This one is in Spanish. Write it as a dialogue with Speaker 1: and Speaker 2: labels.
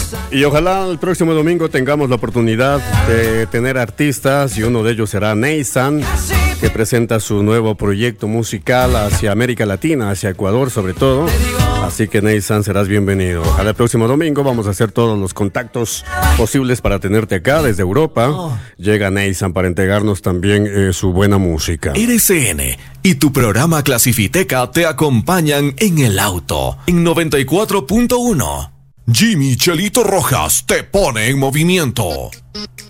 Speaker 1: Y ojalá el próximo domingo tengamos la oportunidad de tener artistas, y uno de ellos será Neysan, que presenta su nuevo proyecto musical hacia América Latina, hacia Ecuador sobre todo. Así que Neysan, serás bienvenido. Ojalá el próximo domingo vamos a hacer todos los contactos posibles para tenerte acá desde Europa. Llega Neysan para entregarnos también su buena música.
Speaker 2: RCN y tu programa Clasifiteca te acompañan en el auto en 94.1. Jimmy Chelito Rojas te pone en movimiento.